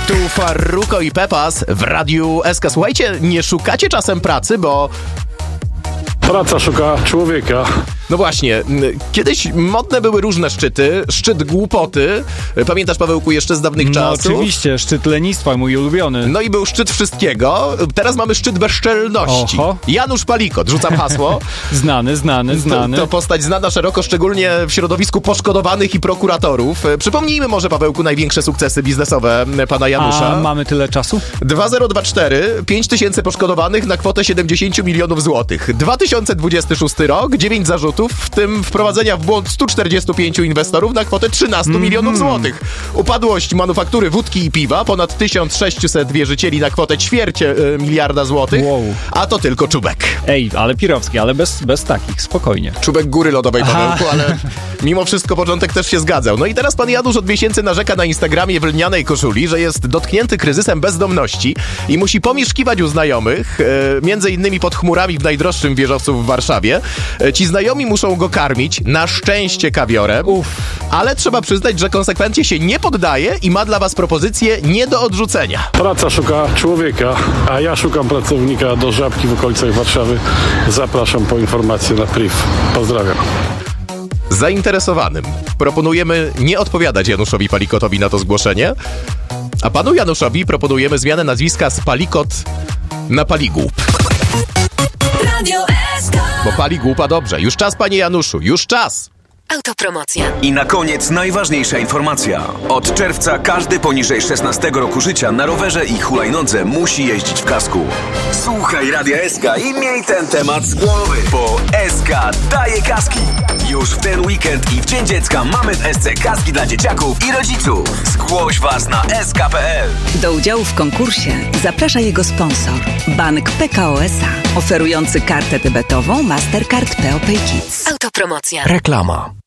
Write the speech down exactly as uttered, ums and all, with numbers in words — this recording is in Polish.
Tu Farruko i Pepas w Radiu S K. Słuchajcie, nie szukacie czasem pracy, bo... Praca szuka człowieka. No właśnie, kiedyś modne były różne szczyty. Szczyt głupoty. Pamiętasz, Pawełku, jeszcze z dawnych No czasów? oczywiście, szczyt lenistwa, mój ulubiony. No i był szczyt wszystkiego. Teraz mamy szczyt bezczelności. Oho. Janusz Palikot, rzucam hasło. Znany, znany, znany. To, to postać znana szeroko, szczególnie w środowisku poszkodowanych i prokuratorów. Przypomnijmy może, Pawełku, największe sukcesy biznesowe pana Janusza. A mamy tyle czasu? dwa zero dwa cztery, pięć tysięcy poszkodowanych na kwotę siedemdziesiąt milionów złotych. dwa tysiące dwudziesty szósty rok, dziewięć zarzutów, w tym wprowadzenia w błąd stu czterdziestu pięciu inwestorów na kwotę trzynastu Mm-hmm. milionów złotych. Upadłość manufaktury wódki i piwa, ponad tysiąc sześćset wierzycieli na kwotę ćwiercie y, miliarda złotych, Wow. a to tylko czubek. Ej, ale Pirowski, ale bez, bez takich, spokojnie. Czubek góry lodowej, Aha. Pawełku, ale mimo wszystko początek też się zgadzał. No i teraz pan Janusz od miesięcy narzeka na Instagramie w lnianej koszuli, że jest dotknięty kryzysem bezdomności i musi pomieszkiwać u znajomych, e, między innymi pod chmurami w najdroższym wieżowcu w Warszawie. E, ci znajomi muszą go karmić, na szczęście kawiorem, Uff. ale trzeba przyznać, że konsekwentnie się nie poddaje i ma dla was propozycję nie do odrzucenia. Praca szuka człowieka, a ja szukam pracownika do Żabki w okolicach Warszawy. Zapraszam po informację na priv. Pozdrawiam. Zainteresowanym proponujemy nie odpowiadać Januszowi Palikotowi na to zgłoszenie, a panu Januszowi proponujemy zmianę nazwiska z Palikot na Paligłup. Radio S K. Bo Paligłupa dobrze. Już czas, panie Januszu, już czas! Autopromocja. I na koniec najważniejsza informacja. Od czerwca każdy poniżej szesnastego roku życia na rowerze i hulajnodze musi jeździć w kasku. Słuchaj Radia S K i miej ten temat z głowy, bo S K daje kaski. Już w ten weekend i w Dzień Dziecka mamy w S C kaski dla dzieciaków i rodziców. Zgłoś was na s k kropka p l. Do udziału w konkursie zaprasza jego sponsor, Bank P K O S A, oferujący kartę debetową Mastercard P O Pay Kids. Autopromocja. Reklama.